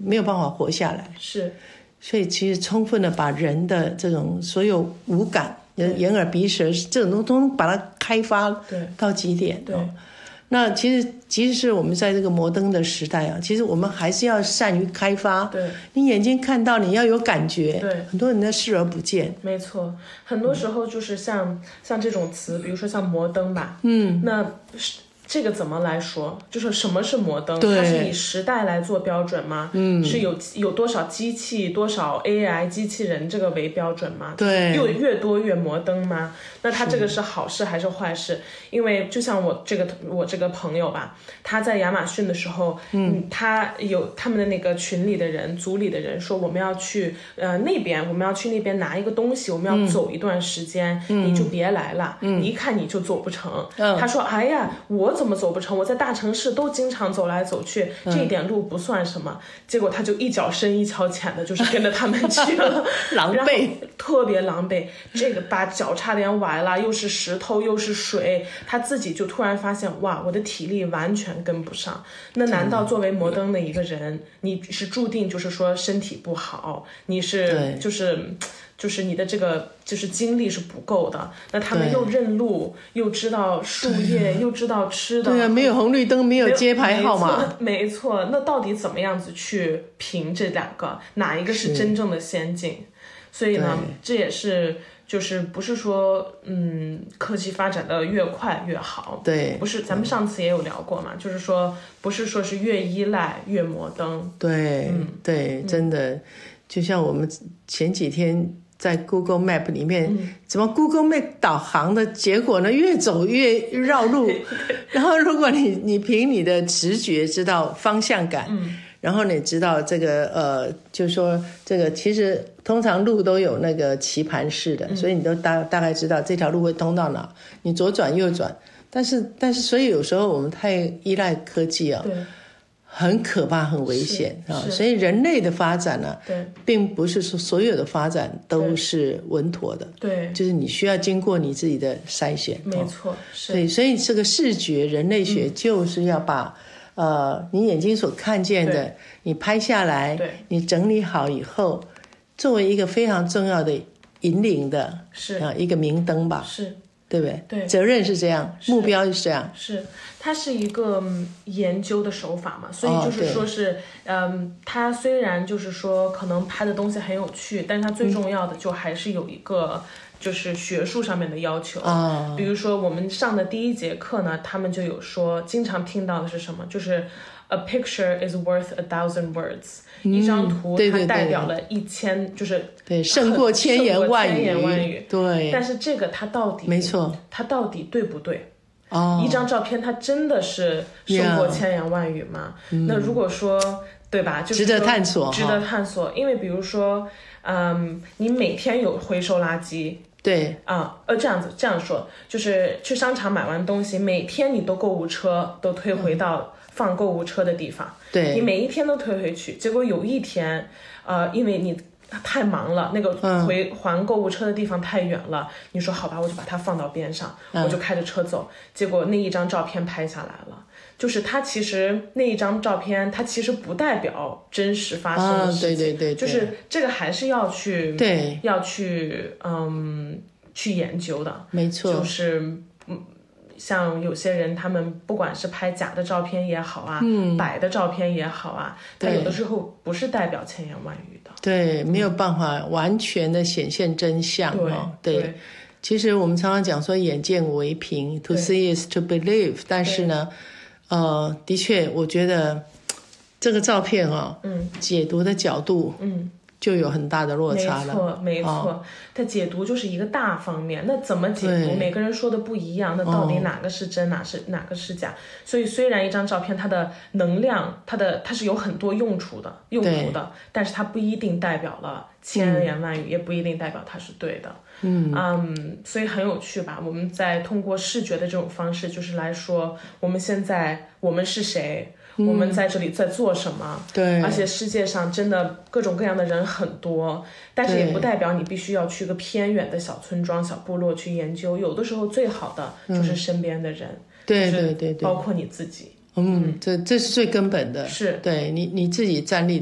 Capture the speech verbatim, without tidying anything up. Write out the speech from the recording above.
没有办法活下来。 是， 所以其实充分的把人的这种所有五感，眼耳鼻舌这种东东把它开发到极点。 对。 哦，那其实即使是我们在这个摩登的时代啊，其实我们还是要善于开发。 对， 你眼睛看到，你要有感觉。 对， 很多人的视而不见。 没错，很多时候就是像、嗯、像这种词，比如说像摩登吧， 嗯， 那这个怎么来说？就是什么是摩登？它是以时代来做标准吗？ 嗯， 是有有多少机器、多少 A I 机器人这个为标准吗？ 对， 又越多越摩登吗？那它这个是好事还是坏事？因为就像我这个我这个朋友吧，他在亚马逊的时候，嗯，他有他们的那个群里的人、组里的人说，我们要去呃那边，我们要去那边拿一个东西，我们要走一段时间，嗯、你就别来了，嗯、你一看你就走不成。嗯、他说，哎呀，我怎么走不成？我在大城市都经常走来走去，这一点路不算什么。结果他就一脚深一脚浅的，就是跟着他们去了， 狼狈， 特别狼狈。这个把脚差点崴了，又是石头又是水，他自己就突然发现，哇，我的体力完全跟不上。那难道作为摩登的一个人，你是注定就是说身体不好，你是就是就是你的这个就是精力是不够的？那他们又认路，又知道树叶，又知道吃的， 对啊，没有红绿灯，没有街牌号码， 没错。那到底怎么样子去评这两个，哪一个是真正的先进？所以呢，这也是就是不是说嗯科技发展的越快越好， 对， 不是，咱们上次也有聊过嘛，就是说不是说是越依赖越摩登， 对、嗯、对，真的、嗯、就像我们前几天在 Google Map 里面、嗯、怎么 Google Map 导航的结果呢，越走越绕路然后如果你你凭你的直觉知道方向感，嗯，然后你知道这个呃，就是说这个其实通常路都有那个棋盘式的、嗯、所以你都大大概知道这条路会通到哪，你左转右转。但是但是所以有时候我们太依赖科技啊， 对， 很可怕很危险啊。所以人类的发展呢、啊，对，并不是说所有的发展都是稳妥的，对，就是你需要经过你自己的筛选， 没错、哦、是。 对，所以这个视觉人类学就是要把、嗯、呃你眼睛所看见的你拍下来，对，你整理好以后作为一个非常重要的引领的是啊一个明灯吧，是，对不对？对，责任是这样，目标是这样， 是，它是一个研究的手法嘛，所以就是说是、哦、嗯，它虽然就是说可能拍的东西很有趣，但是它最重要的就还是有一个、嗯、就是学术上面的要求、哦、比如说我们上的第一节课呢，他们就有说经常听到的是什么，就是 A picture is worth a thousand words、嗯、一张图它代表了一千，对对对，就是对胜过千言万语， 千言万语， 对。 但是这个它到底没错， 它到底对不对？哦，一张照片它真的是胜过千言万语吗？ Yeah, 那如果说、嗯、对吧，就是值得探索， 值得探索。因为比如说，嗯，你每天有回收垃圾。 对啊，呃，这样子这样说，就是去商场买完东西，每天你都购物车都推回到放购物车的地方，对，你每一天都推回去，结果有一天，呃，因为你太忙了，那个回还购物车的地方太远了、嗯、你说好吧，我就把它放到边上、嗯、我就开着车走，结果那一张照片拍下来了，就是它其实那一张照片它其实不代表真实发生的事情、啊、对对 对, 对，就是这个还是要去对要去嗯去研究的，没错，就是嗯像有些人他们不管是拍假的照片也好啊、嗯、摆的照片也好啊，它有的时候不是代表千言万语的，对，没有办法完全的显现真相、嗯哦、对, 对，其实我们常常讲说眼见为凭 to see is to believe， 但是呢呃，的确我觉得这个照片啊、哦嗯，解读的角度嗯就有很大的落差了，没错没错、哦、它解读就是一个大方面，那怎么解读每个人说的不一样，那到底哪个是真、哦、哪是哪个是假，所以虽然一张照片它的能量它的它是有很多用处的用途的，但是它不一定代表了千言万语、嗯、也不一定代表它是对的，嗯嗯，所以很有趣吧，我们在通过视觉的这种方式就是来说我们现在我们是谁，我们在这里在做什么、嗯、对，而且世界上真的各种各样的人很多，但是也不代表你必须要去一个偏远的小村庄小部落去研究，有的时候最好的就是身边的人、嗯、对对对对，包括你自己，嗯，这这是最根本的，是对你你自己站立